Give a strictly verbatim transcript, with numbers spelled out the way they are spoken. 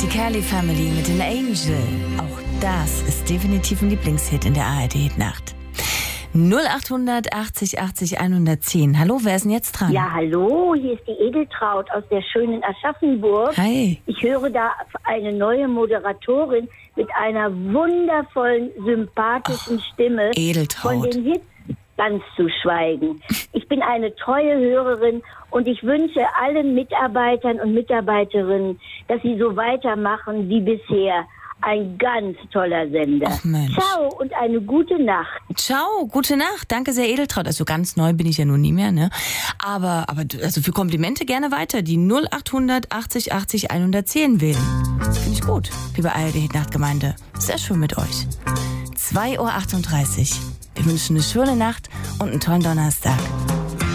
Die Kelly Family mit den Angel. Auch das ist definitiv ein Lieblingshit in der A R D-Nacht. null acht achtzig achtzig hundertzehn. Hallo, wer ist denn jetzt dran? Ja, hallo, hier ist die Edeltraut aus der schönen Aschaffenburg. Hi. Ich höre da eine neue Moderatorin mit einer wundervollen, sympathischen oh, Stimme. Edeltraut. Von den Hits ganz zu schweigen. Ich bin eine treue Hörerin und ich wünsche allen Mitarbeitern und Mitarbeiterinnen, dass sie so weitermachen wie bisher. Ein ganz toller Sender. Ach, Mensch. Ciao und eine gute Nacht. Ciao, gute Nacht. Danke sehr, Edeltraut. Also ganz neu bin ich ja nun nie mehr, ne? Aber, aber also für Komplimente gerne weiter. Die null acht achtzig achtzig hundertzehn wählen. Finde ich gut, liebe A R D-Nachtgemeinde. Sehr schön mit euch. zwei Uhr achtunddreißig. Wir wünschen eine schöne Nacht und einen tollen Donnerstag.